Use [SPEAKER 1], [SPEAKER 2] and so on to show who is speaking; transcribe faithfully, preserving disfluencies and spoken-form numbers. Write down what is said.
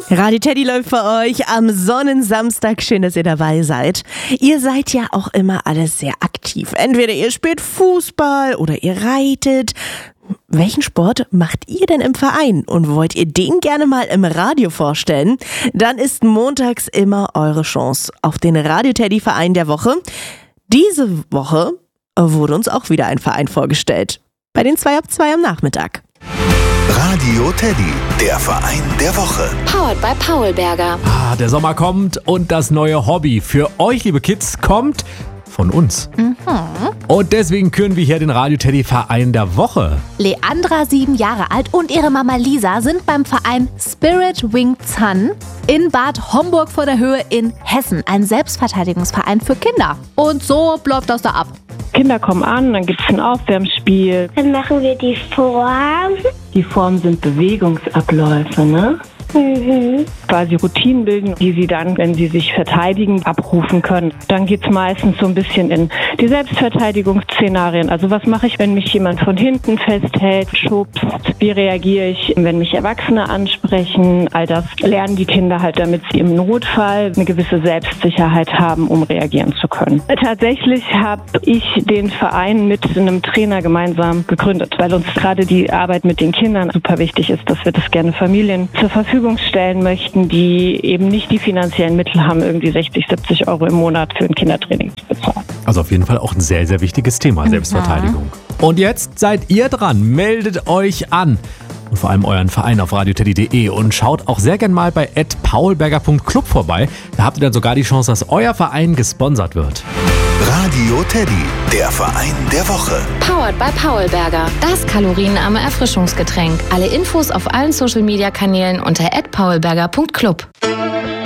[SPEAKER 1] Radio Teddy läuft für euch am Sonnensamstag. Schön, dass ihr dabei seid. Ihr seid ja auch immer alle sehr aktiv. Entweder ihr spielt Fußball oder ihr reitet. Welchen Sport macht ihr denn im Verein und wollt ihr den gerne mal im Radio vorstellen? Dann ist montags immer eure Chance auf den Radio Teddy Verein der Woche. Diese Woche wurde uns auch wieder ein Verein vorgestellt. Bei den zwei ab zwei am Nachmittag.
[SPEAKER 2] Radio Teddy, der Verein der Woche.
[SPEAKER 3] Powered by Paulberger.
[SPEAKER 4] Ah, der Sommer kommt und das neue Hobby für euch, liebe Kids, kommt von uns. Mhm. Und deswegen küren wir hier den Radio Teddy Verein der Woche.
[SPEAKER 5] Leandra, sieben Jahre alt, und ihre Mama Lisa sind beim Verein Spirit Winged Sun in Bad Homburg vor der Höhe in Hessen. Ein Selbstverteidigungsverein für Kinder. Und so läuft das da ab.
[SPEAKER 6] Kinder kommen an, dann gibt es ein Aufwärmspiel.
[SPEAKER 7] Dann machen wir die Form.
[SPEAKER 6] Die Formen sind Bewegungsabläufe, ne?
[SPEAKER 7] Mhm.
[SPEAKER 6] Quasi Routinen bilden, die sie dann, wenn sie sich verteidigen, abrufen können. Dann geht es meistens so ein bisschen in die Selbstverteidigungsszenarien. Also was mache ich, wenn mich jemand von hinten festhält, schubst? Wie reagiere ich, wenn mich Erwachsene ansprechen? All das lernen die Kinder halt, damit sie im Notfall eine gewisse Selbstsicherheit haben, um reagieren zu können. Tatsächlich habe ich den Verein mit einem Trainer gemeinsam gegründet, weil uns gerade die Arbeit mit den Kindern super wichtig ist, dass wir das gerne Familien zur Verfügung stellen möchten, die eben nicht die finanziellen Mittel haben, irgendwie sechzig, siebzig Euro im Monat für ein Kindertraining zu bezahlen.
[SPEAKER 4] Also auf jeden Fall auch ein sehr, sehr wichtiges Thema, mhm. Selbstverteidigung. Und jetzt seid ihr dran, meldet euch an. Und vor allem euren Verein auf radio teddy punkt de und schaut auch sehr gern mal bei at paulberger punkt club vorbei. Da habt ihr dann sogar die Chance, dass euer Verein gesponsert wird.
[SPEAKER 2] Radio Teddy, der Verein der Woche.
[SPEAKER 3] Powered by Paulberger. Das kalorienarme Erfrischungsgetränk. Alle Infos auf allen Social Media Kanälen unter at paulberger punkt club.